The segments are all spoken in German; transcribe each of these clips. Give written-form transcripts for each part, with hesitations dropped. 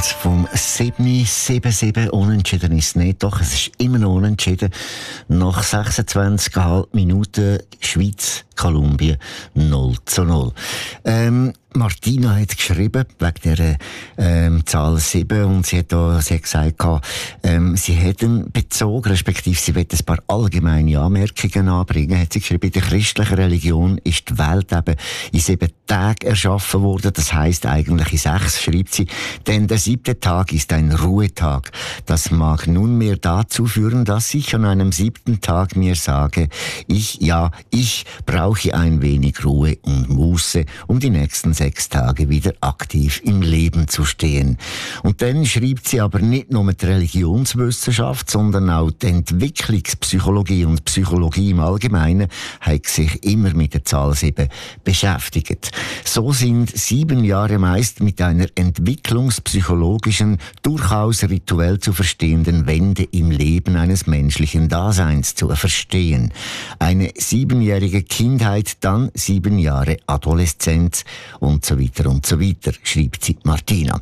Stand vom 7-7 unentschieden ist es nicht, doch es ist immer noch unentschieden. Nach 26,5 Minuten Schweiz, Kolumbien 0:0. Martina hat geschrieben, wegen der Zahl 7, und sie hat gesagt, sie hätten bezogen, respektive sie will ein paar allgemeine Anmerkungen anbringen. Hat sie geschrieben, in der christlichen Religion ist die Welt eben in 7 Tagen erschaffen worden, das heisst eigentlich in 6, schreibt sie, denn der 7. Tag ist ein Ruhetag. Das mag nunmehr dazu führen, dass ich an einem 7. Tag mir sage, ich brauche ein wenig Ruhe und Muße, um die nächsten 6 Tage wieder aktiv im Leben zu stehen. Und dann schreibt sie aber nicht nur die Religionswissenschaft, sondern auch die Entwicklungspsychologie und Psychologie im Allgemeinen hat sich immer mit der Zahl 7 beschäftigt. So sind 7 Jahre meist mit einer entwicklungspsychologischen, durchaus rituell zu verstehenden Wende im Leben eines menschlichen Daseins zu verstehen. Eine 7-jährige Kindheit, dann 7 Jahre Adoleszenz und so weiter und so weiter, schreibt sie Martina.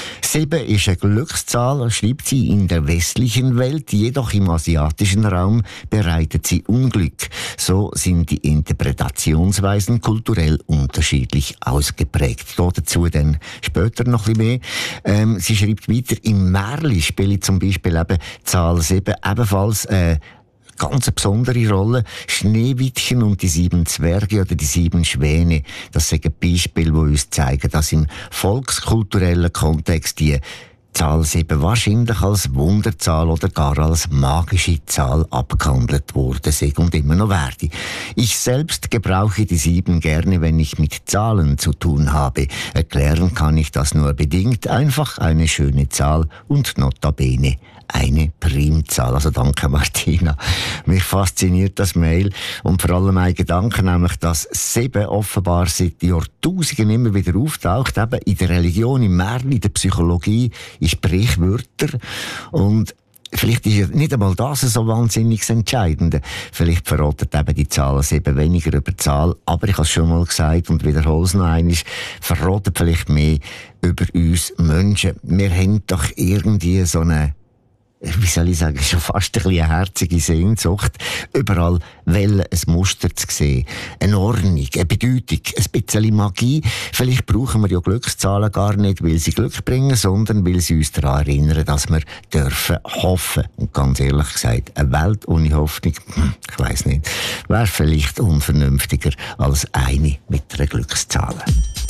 7 ist eine Glückszahl, schreibt sie, in der westlichen Welt, jedoch im asiatischen Raum bereitet sie Unglück. So sind die Interpretationsweisen kulturell unterschiedlich ausgeprägt. Dazu dann später noch ein bisschen mehr. Sie schreibt weiter, im Märli spielt zum Beispiel eben Zahl 7 ebenfalls ganz eine besondere Rolle. Schneewittchen und die 7 Zwerge oder die 7 Schwäne, das sind Beispiele, die uns zeigen, dass im volkskulturellen Kontext die Zahl 7 wahrscheinlich als Wunderzahl oder gar als magische Zahl abgehandelt wurde und immer noch werde. Ich selbst gebrauche die 7 gerne, wenn ich mit Zahlen zu tun habe. Erklären kann ich das nur bedingt. Einfach eine schöne Zahl und notabene eine Primzahl. Also danke Martina. Mich fasziniert das Mail und vor allem ein Gedanke, nämlich, dass 7 offenbar seit Jahrtausenden immer wieder auftaucht, eben in der Religion, im Märchen, in der Psychologie, in Sprichwörtern. Und vielleicht ist ja nicht einmal das so wahnsinnig entscheidend. Vielleicht verratet eben die Zahl 7 weniger über die Zahl, aber ich habe es schon mal gesagt und wiederhole es noch einmal, verratet vielleicht mehr über uns Menschen. Wir haben doch irgendwie so eine, wie soll ich sagen, schon fast ein bisschen eine herzige Sehnsucht, überall ein Muster zu sehen. Eine Ordnung, eine Bedeutung, ein bisschen Magie. Vielleicht brauchen wir ja Glückszahlen gar nicht, weil sie Glück bringen, sondern weil sie uns daran erinnern, dass wir dürfen hoffen. Und ganz ehrlich gesagt, eine Welt ohne Hoffnung, ich weiss nicht, wäre vielleicht unvernünftiger als eine mit einer Glückszahl.